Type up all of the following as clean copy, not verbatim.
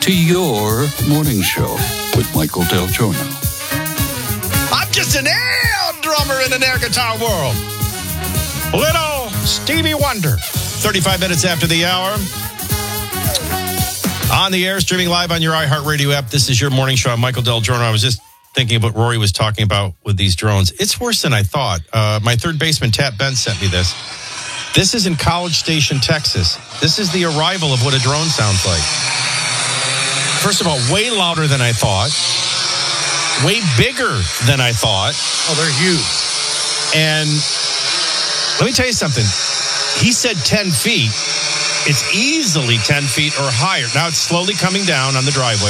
to your morning show with Michael Del Giorno. I'm just an air drummer in an air guitar world. Little Stevie Wonder. 35 minutes after the hour. On the air, streaming live on your iHeartRadio app. This is your morning show. I'm Michael Del Giorno. I was just thinking of what Rory was talking about with these drones. It's worse than I thought. My third baseman, Tat Ben, sent me this. This is in College Station, Texas. This is the arrival of what a drone sounds like. First of all, way louder than I thought. Way bigger than I thought. Oh, they're huge. And let me tell you something. He said 10 feet. It's easily 10 feet or higher. Now it's slowly coming down on the driveway.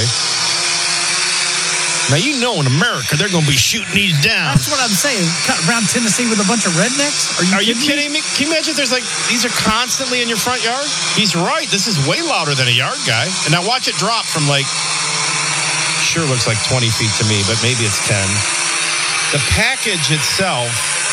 Now, you know, in America, they're going to be shooting these down. That's what I'm saying. Cut around Tennessee with a bunch of rednecks? Are you kidding me? Can you imagine if there's these are constantly in your front yard? He's right. This is way louder than a yard guy. And now watch it drop from sure looks like 20 feet to me, but maybe it's 10. The package itself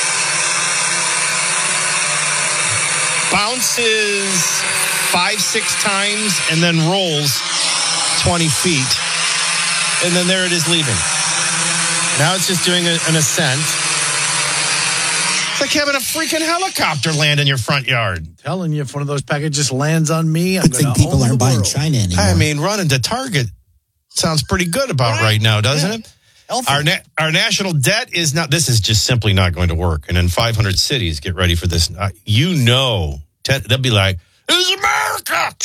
bounces 5-6 times and then rolls 20 feet. And then there it is leaving. Now it's just doing an ascent. It's like having a freaking helicopter land in your front yard. I'm telling you, if one of those packages lands on me, I'm I think people aren't buying China anymore. I mean, running to Target sounds pretty good about right now, doesn't it? Our national debt is not, this is just simply not going to work. And in 500 cities, get ready for this. They'll be like, this is America.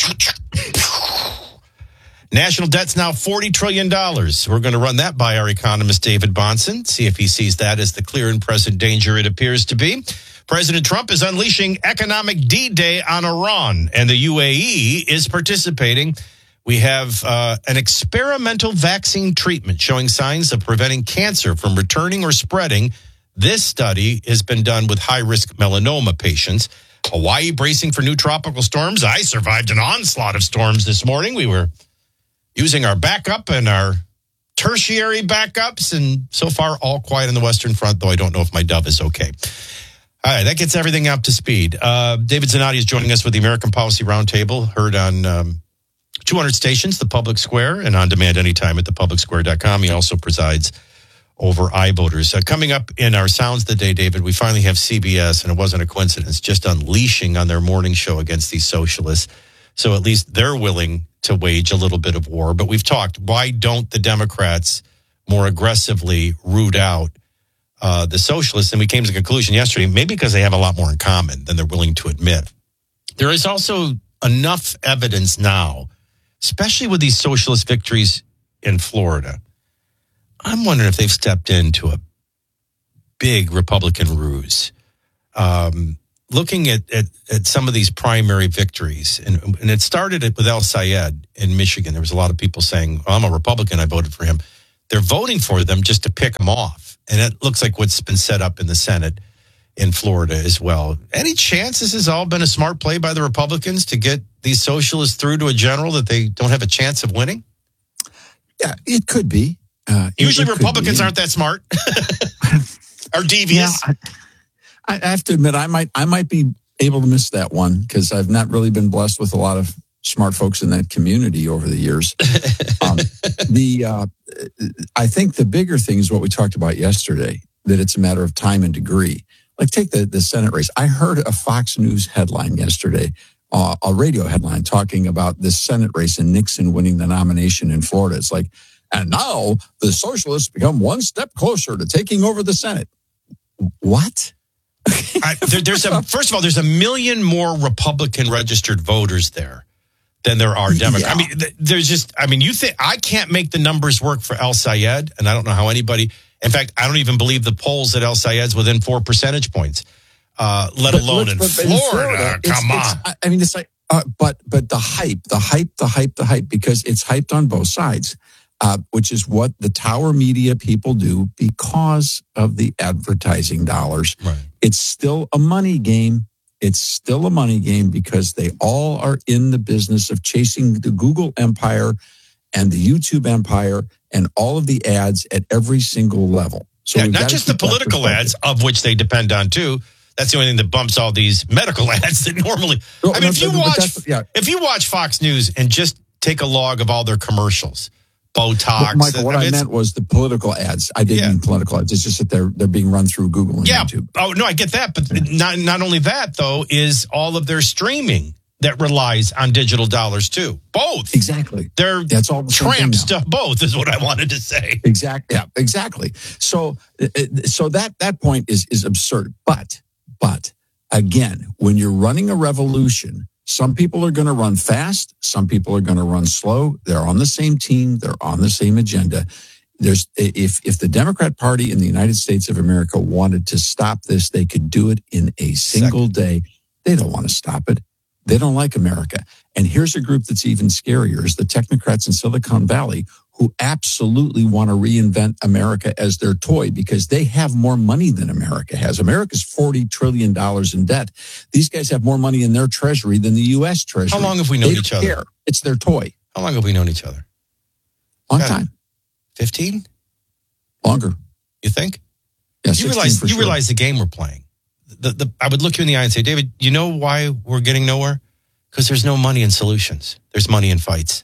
National debt's now $40 trillion. We're going to run that by our economist, David Bahnsen, see if he sees that as the clear and present danger it appears to be. President Trump is unleashing economic D-Day on Iran, and the UAE is participating. We have an experimental vaccine treatment showing signs of preventing cancer from returning or spreading. This study has been done with high-risk melanoma patients. Hawaii bracing for new tropical storms. I survived an onslaught of storms this morning. We were using our backup and our tertiary backups, and so far all quiet on the Western Front, though I don't know if my dove is okay. All right, that gets everything up to speed. David Zanotti is joining us with the American Policy Roundtable, heard on 200 stations, the Public Square, and on demand anytime at thepublicsquare.com. He also presides over iVoters. Coming up in our Sounds of the Day, David, we finally have CBS, and it wasn't a coincidence, just unleashing on their morning show against these socialists. So at least they're willing to wage a little bit of war. But we've talked, why don't the Democrats more aggressively root out the socialists? And we came to the conclusion yesterday, maybe because they have a lot more in common than they're willing to admit. There is also enough evidence now, especially with these socialist victories in Florida. I'm wondering if they've stepped into a big Republican ruse. Looking at some of these primary victories, and it started with El Sayed in Michigan. There was a lot of people saying, I'm a Republican, I voted for him. They're voting for them just to pick them off. And it looks like what's been set up in the Senate in Florida as well. Any chance this has all been a smart play by the Republicans to get these socialists through to a general that they don't have a chance of winning? Yeah, it could be. Usually Republicans aren't that smart or devious. Yeah, I have to admit, I might be able to miss that one because I've not really been blessed with a lot of smart folks in that community over the years. I think the bigger thing is what we talked about yesterday, that it's a matter of time and degree. Like take the Senate race. I heard a Fox News headline yesterday, a radio headline talking about this Senate race and Nixon winning the nomination in Florida. It's like, and now the socialists become one step closer to taking over the Senate. What? First of all, there's 1 million more Republican registered voters there than there are Democrats. Yeah. You think I can't make the numbers work for El Sayed, and I don't know how anybody. In fact, I don't even believe the polls that El Sayed's within 4 percentage points, let alone in Florida. Come on. It's like, but the hype, because it's hyped on both sides. Which is what the Tower Media people do because of the advertising dollars. Right. It's still a money game. It's still a money game because they all are in the business of chasing the Google empire and the YouTube empire and all of the ads at every single level. So not just the political ads, of which they depend on too. That's the only thing that bumps all these medical ads that normally. If you watch Fox News and just take a log of all their commercials. Botox. Michael, what I meant was the political ads. I didn't mean political ads. It's just that they're being run through Google and YouTube. Oh, no, I get that. But not only that, though, is all of their streaming that relies on digital dollars, too. Both. Exactly. That's all tramps to both is what I wanted to say. Exactly. Yeah, exactly. So that point is absurd. But again, when you're running a revolution, some people are going to run fast. Some people are going to run slow. They're on the same team. They're on the same agenda. If the Democrat Party in the United States of America wanted to stop this, they could do it in a single day. They don't want to stop it. They don't like America. And here's a group that's even scarier is the technocrats in Silicon Valley who absolutely want to reinvent America as their toy because they have more money than America has. America's $40 trillion in debt. These guys have more money in their treasury than the U.S. treasury. How long have we known each other? Care. It's their toy. How long have we known each other? Long time. 15? Longer. You think? Yeah, you realize the game we're playing. I would look you in the eye and say, David, you know why we're getting nowhere? Because there's no money in solutions. There's money in fights.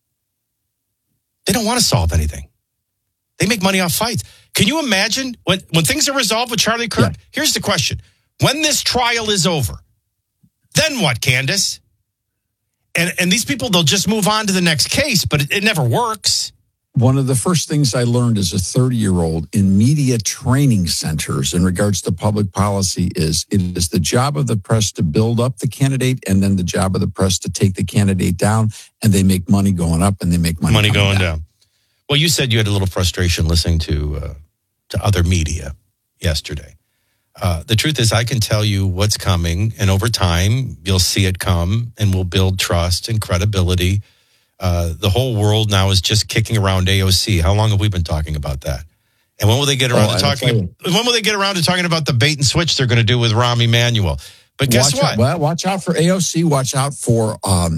They don't want to solve anything. They make money off fights. Can you imagine when things are resolved with Charlie Kirk? Yeah. Here's the question. When this trial is over, then what, Candace? And these people, they'll just move on to the next case, but it never works. One of the first things I learned as a 30-year-old in media training centers in regards to public policy is it is the job of the press to build up the candidate and then the job of the press to take the candidate down, and they make money going up and they make money going down. Well, you said you had a little frustration listening to other media yesterday. The truth is I can tell you what's coming, and over time you'll see it come, and we'll build trust and credibility. The whole world now is just kicking around AOC. How long have we been talking about that? And when will they get around to talking? When will they get around to talking about the bait and switch they're going to do with Rahm Emanuel? But guess what? Watch out for AOC. Watch out for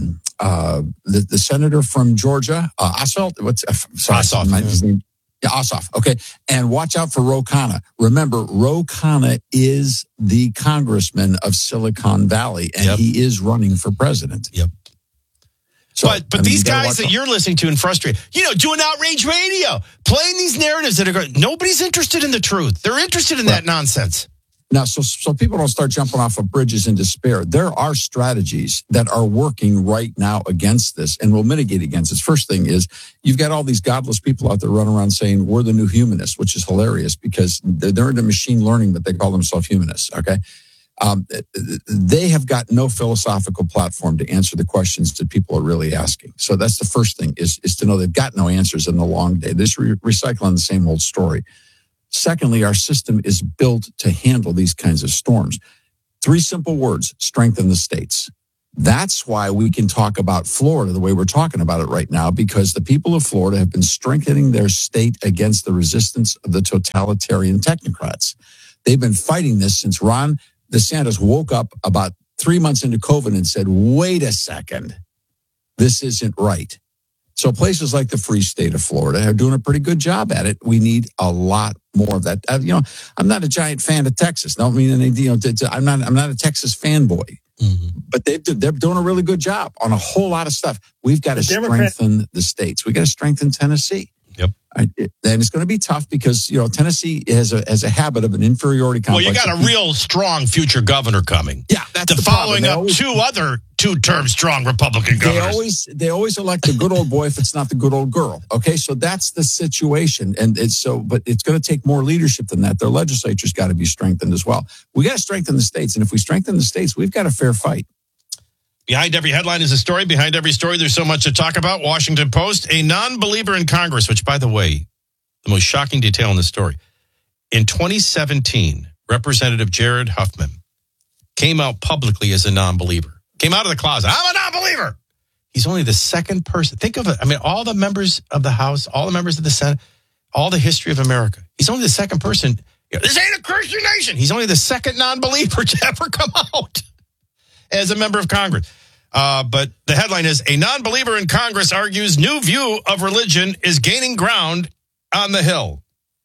the senator from Georgia, Ossoff. Ossoff. His name. Yeah, Ossoff. Okay, and watch out for Ro Khanna. Remember, Ro Khanna is the congressman of Silicon Valley, and he is running for president. Yep. So, but these guys that you're listening to and frustrated, doing outrage radio, playing these narratives that are going, nobody's interested in the truth. They're interested in that nonsense. Now, so people don't start jumping off of bridges in despair. There are strategies that are working right now against this and will mitigate against this. First thing is you've got all these godless people out there running around saying we're the new humanists, which is hilarious because they're into machine learning, but they call themselves humanists, okay? They have got no philosophical platform to answer the questions that people are really asking. So that's the first thing is to know they've got no answers in the long day. This recycling the same old story. Secondly, our system is built to handle these kinds of storms. 3 simple words: strengthen the states. That's why we can talk about Florida the way we're talking about it right now, because the people of Florida have been strengthening their state against the resistance of the totalitarian technocrats. They've been fighting this since Ron DeSantis woke up about 3 months into COVID and said, wait a second, this isn't right. So places like the free state of Florida are doing a pretty good job at it. We need a lot more of that. I'm not a giant fan of Texas. Don't mean anything. I'm not a Texas fanboy. Mm-hmm. But they're doing a really good job on a whole lot of stuff. We've got to strengthen the states. We've got to strengthen Tennessee. Yep. And it's going to be tough because, Tennessee has a habit of an inferiority complex. Well, you got a real strong future governor coming. Yeah, that's the following up 2 other 2-term strong Republican governors. They always elect the good old boy if it's not the good old girl. Okay, so that's the situation. But it's going to take more leadership than that. Their legislature's got to be strengthened as well. We got to strengthen the states. And if we strengthen the states, we've got a fair fight. Behind every headline is a story. Behind every story, there's so much to talk about. Washington Post, a non-believer in Congress, which, by the way, the most shocking detail in the story. In 2017, Representative Jared Huffman came out publicly as a non-believer. Came out of the closet. I'm a non-believer. He's only the second person. Think of it. I mean, all the members of the House, all the members of the Senate, all the history of America. He's only the second person. This ain't a Christian nation. He's only the second non-believer to ever come out as a member of Congress. But the headline is, a non-believer in Congress argues new view of religion is gaining ground on the Hill.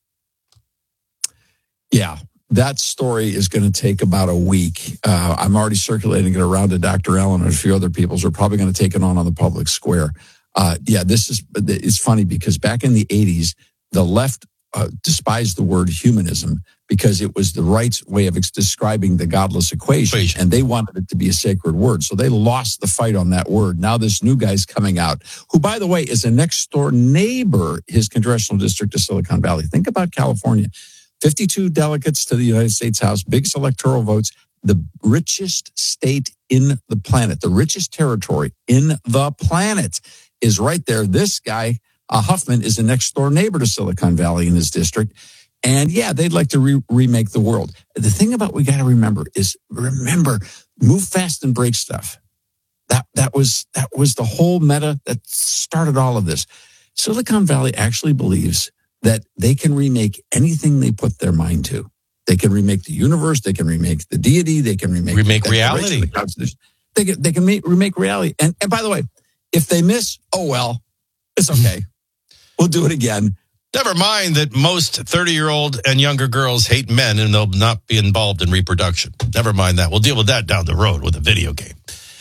Yeah, that story is going to take about a week. I'm already circulating it around to Dr. Allen and a few other people. So we're probably going to take it on the public square. It's funny because back in the 80s, the left despised the word humanism because it was the right's way of describing the godless equation, and they wanted it to be a sacred word. So they lost the fight on that word. Now this new guy's coming out, who, by the way, is a next-door neighbor, his congressional district of Silicon Valley. Think about California. 52 delegates to the United States House, biggest electoral votes, the richest state in the planet, the richest territory in the planet is right there. This guy, Huffman, is a next-door neighbor to Silicon Valley in his district. And yeah, they'd like to remake the world. The thing about we got to remember is move fast and break stuff. That was the whole meta that started all of this. Silicon Valley actually believes that they can remake anything they put their mind to. They can remake the universe. They can remake the deity. They can remake reality. They can remake reality. And by the way, if they miss, oh well, it's okay. We'll do it again. Never mind that most 30-year-old and younger girls hate men and they'll not be involved in reproduction. Never mind that. We'll deal with that down the road with a video game.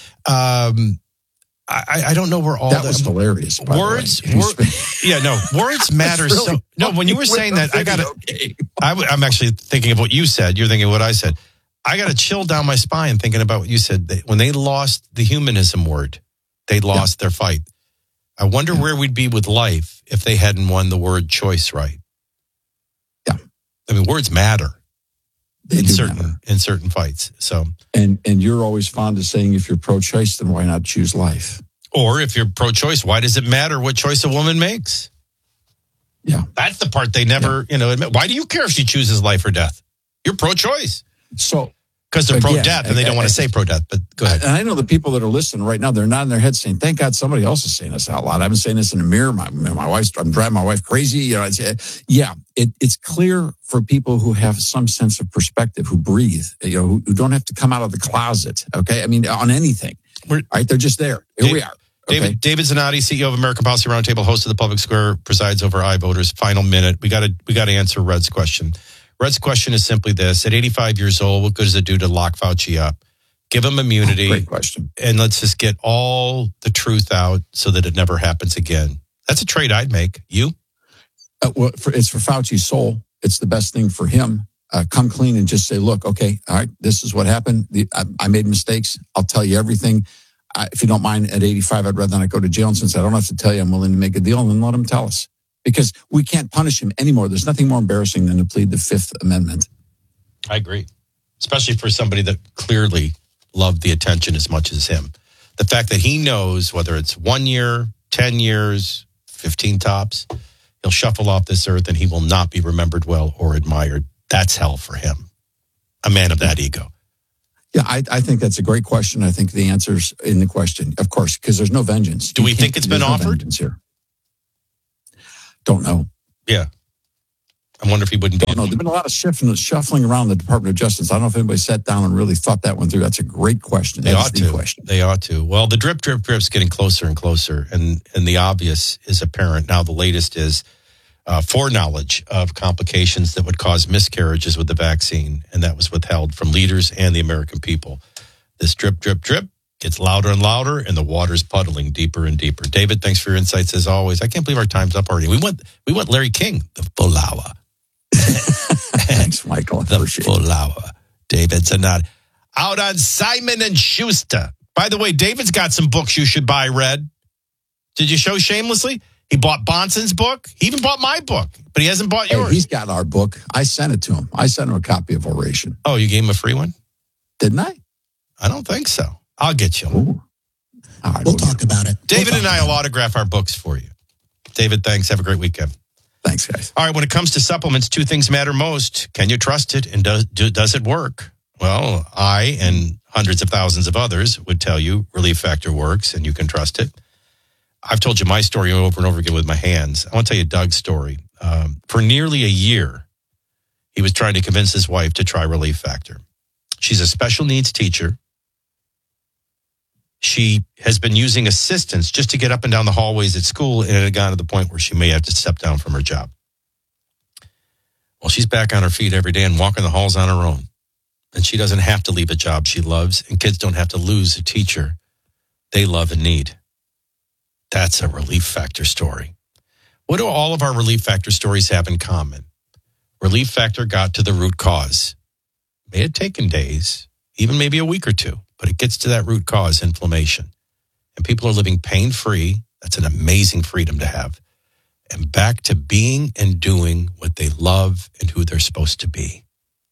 I don't know where all that was hilarious. Words matter. Really so no, when you were saying that, I'm actually thinking of what you said. You're thinking of what I said. I got a chill down my spine thinking about what you said. When they lost the humanism word, they lost their fight. I wonder where we'd be with life if they hadn't won the word choice right. Yeah. I mean, words matter in certain fights. So and you're always fond of saying if you're pro-choice, then why not choose life? Or if you're pro-choice, why does it matter what choice a woman makes? Yeah. That's the part they never, admit. Why do you care if she chooses life or death? You're pro-choice. So because they're pro-death and they don't want to say pro-death, but go ahead. And I know the people that are listening right now, they're nodding their heads saying, thank God somebody else is saying this out loud. I've been saying this in the mirror. I'm driving my wife crazy. It's clear for people who have some sense of perspective, who breathe, who don't have to come out of the closet. Okay. I mean, on anything. Right. They're just there. Here we are. Okay. David Zanotti, CEO of American Policy Roundtable, host of the Public Square, presides over iVoters. Final minute. We got to answer Red's question. Red's question is simply this. At 85 years old, what good does it do to lock Fauci up? Give him immunity. Great question. And let's just get all the truth out so that it never happens again. That's a trade I'd make. You? It's for Fauci's soul. It's the best thing for him. Come clean and just say, look, okay, all right, this is what happened. I made mistakes. I'll tell you everything. If you don't mind, at 85, I'd rather not go to jail. And since I don't have to tell you, I'm willing to make a deal, and then let him tell us. Because we can't punish him anymore. There's nothing more embarrassing than to plead the Fifth Amendment. I agree. Especially for somebody that clearly loved the attention as much as him. The fact that he knows whether it's 1 year, 10 years, 15 tops, he'll shuffle off this earth and he will not be remembered well or admired. That's hell for him. A man of that ego. Yeah, I think that's a great question. I think the answer's in the question, of course, because there's no vengeance. Do we think it's been offered? Here. Don't know. Yeah. I wonder if he wouldn't be. Don't know. There's been a lot of shuffling around the Department of Justice. I don't know if anybody sat down and really thought that one through. That's a great question. They ought to. Well, the drip's getting closer and closer, and the obvious is apparent. Now the latest is foreknowledge of complications that would cause miscarriages with the vaccine, and that was withheld from leaders and the American people. This drip gets louder and louder, and the water's puddling deeper and deeper. David, thanks for your insights as always. I can't believe our time's up already. We went Larry King, the full hour. Thanks, Michael. The full hour. David Zanotti. Out on Simon & Schuster. By the way, David's got some books you should buy, Red. Did you show shamelessly? He bought Bonson's book. He even bought my book, but he hasn't bought yours. He's got our book. I sent it to him. I sent him a copy of Oration. Oh, you gave him a free one? Didn't I? I don't think so. I'll get you. All right, we'll talk about it. David and I will autograph our books for you. David, thanks. Have a great weekend. Thanks, guys. All right, when it comes to supplements, two things matter most. Can you trust it, and does it work? Well, I and hundreds of thousands of others would tell you Relief Factor works, and you can trust it. I've told you my story over and over again with my hands. I want to tell you Doug's story. For nearly a year, he was trying to convince his wife to try Relief Factor. She's a special needs teacher. She has been using assistance just to get up and down the hallways at school, and it had gotten to the point where she may have to step down from her job. Well, she's back on her feet every day and walking the halls on her own. And she doesn't have to leave a job she loves, and kids don't have to lose a teacher they love and need. That's a Relief Factor story. What do all of our Relief Factor stories have in common? Relief Factor got to the root cause. May have taken days, even maybe a week or two, but it gets to that root cause, inflammation. And people are living pain-free. That's an amazing freedom to have. And back to being and doing what they love and who they're supposed to be.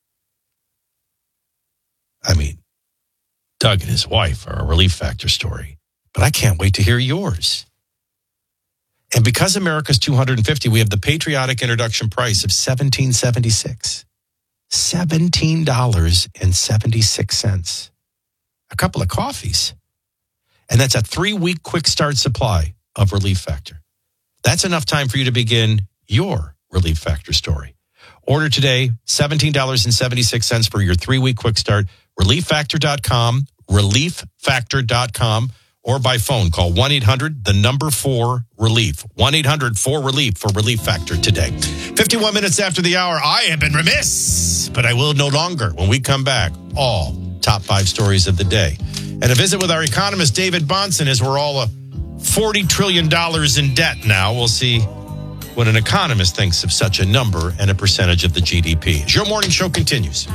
I mean, Doug and his wife are a Relief Factor story, but I can't wait to hear yours. And because America's 250, we have the patriotic introduction price of $17.76. $17.76. A couple of coffees. And that's a 3-week quick start supply of Relief Factor. That's enough time for you to begin your Relief Factor story. Order today, $17.76 for your 3-week quick start. ReliefFactor.com, ReliefFactor.com, or by phone. Call 1-800-4-RELIEF. 1-800-4-RELIEF for Relief Factor today. 51 minutes after the hour, I have been remiss, but I will no longer. When we come back, all top 5 stories of the day. And a visit with our economist, David Bahnsen, as we're all $40 trillion in debt now. We'll see what an economist thinks of such a number and a percentage of the GDP. As your morning show continues.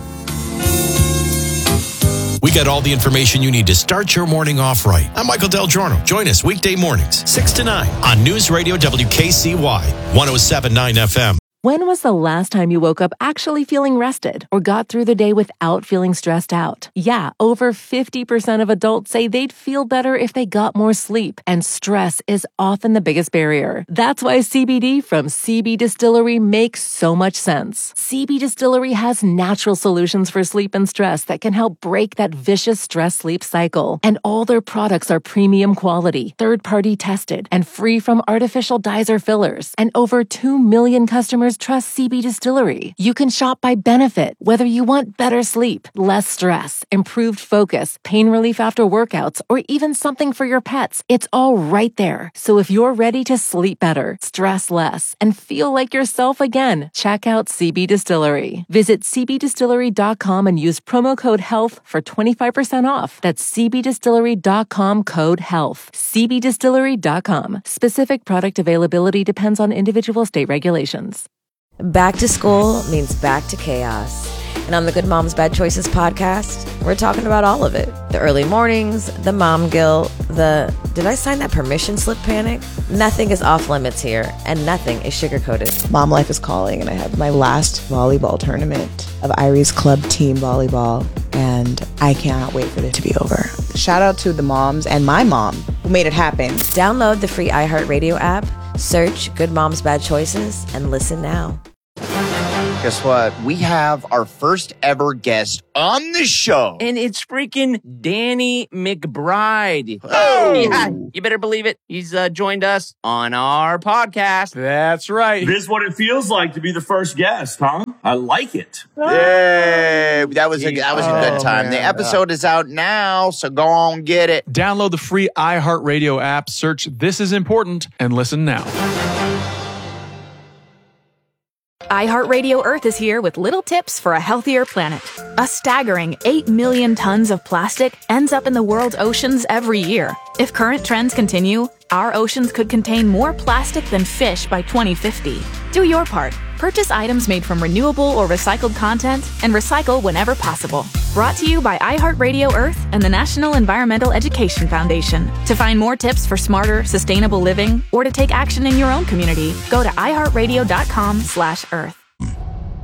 We got all the information you need to start your morning off right. I'm Michael Del Giorno. Join us weekday mornings, 6 to 9 on News Radio WKCY, 107.9 FM. When was the last time you woke up actually feeling rested or got through the day without feeling stressed out? Yeah, over 50% of adults say they'd feel better if they got more sleep, and stress is often the biggest barrier. That's why CBD from CB Distillery makes so much sense. CB Distillery has natural solutions for sleep and stress that can help break that vicious stress-sleep cycle. And all their products are premium quality, third-party tested, and free from artificial dyes or fillers. And over 2 million customers trust CB Distillery. You can shop by benefit, whether you want better sleep, less stress, improved focus, pain relief after workouts, or even something for your pets. It's all right there. So if you're ready to sleep better, stress less, and feel like yourself again, check out CB Distillery. Visit cbdistillery.com and use promo code HEALTH for 25% off. That's cbdistillery.com code HEALTH. cbdistillery.com. Specific product availability depends on individual state regulations. Back to school means back to chaos. And on the Good Moms Bad Choices podcast, we're talking about all of it. The early mornings, the mom guilt, the did I sign that permission slip panic? Nothing is off limits here, and nothing is sugar-coated. Mom life is calling, and I have my last volleyball tournament of Irie's club team volleyball, and I cannot wait for it to be over. Shout out to the moms and my mom who made it happen. Download the free iHeartRadio app, search Good Moms Bad Choices, and listen now. Guess what? We have our first ever guest on the show. And it's freaking Danny McBride. Oh! Yeah, you better believe it. He's joined us on our podcast. That's right. This is what it feels like to be the first guest, huh? I like it. Yay! That was a good time. Man. The episode is out now, so go on get it. Download the free iHeartRadio app, search This Is Important, and listen now. iHeartRadio Earth is here with little tips for a healthier planet. A staggering 8 million tons of plastic ends up in the world's oceans every year. If current trends continue, our oceans could contain more plastic than fish by 2050. Do your part. Purchase items made from renewable or recycled content and recycle whenever possible. Brought to you by iHeartRadio Earth and the National Environmental Education Foundation. To find more tips for smarter, sustainable living or to take action in your own community, go to iHeartRadio.com/Earth.